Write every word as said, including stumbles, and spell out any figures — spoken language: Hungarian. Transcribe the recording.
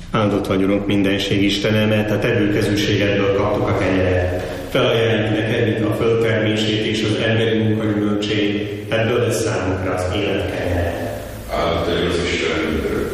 Áldott vagy, Urunk, mindenség Istene, mert a te bőkezűségedből kaptuk a kenyeret. Felajánljuk neked, mint a földtermését és az emberi munka gyümölcsét, ebből lesz számunkra az élet kenyere. Áldott legyen az Isten,